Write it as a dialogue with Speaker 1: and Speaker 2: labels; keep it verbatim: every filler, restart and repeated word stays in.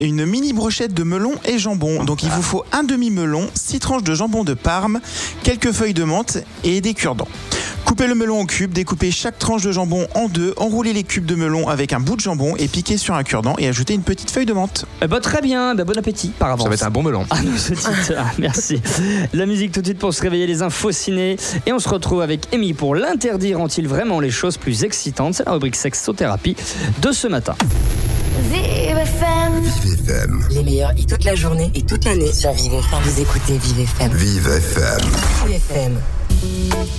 Speaker 1: une mini brochette de melon et jambon. Donc il vous faut un demi-melon, six tranches de jambon de Parme, quelques feuilles de menthe et des cure-dents. Coupez le melon en cubes, découpez chaque tranche de jambon en deux, enroulez les cubes de melon avec un bout de jambon et piquez sur un cure-dent et ajoutez une petite feuille de menthe.
Speaker 2: Eh ben, très bien, ben, bon appétit par avance.
Speaker 3: Ça va être un bon melon.
Speaker 2: Ah, nos auditeurs, merci. La musique tout de suite pour se réveiller, les infos ciné. Et on se retrouve avec Amy pour l'interdire rend-il vraiment les choses plus excitantes. C'est la rubrique sexothérapie de ce matin.
Speaker 4: Vive F M.
Speaker 5: Vive F M.
Speaker 6: Les meilleurs hits toute la journée et toute l'année sur Vive F M. Vous écoutez Vive F M.
Speaker 5: Vive F M.
Speaker 6: Vive F M.